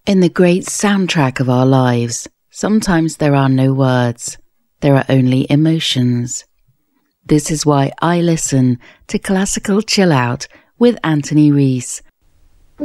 In the great soundtrack of our lives, sometimes there are no words, there are only emotions. This is why I listen to Classical Chill Out with Anthony Rees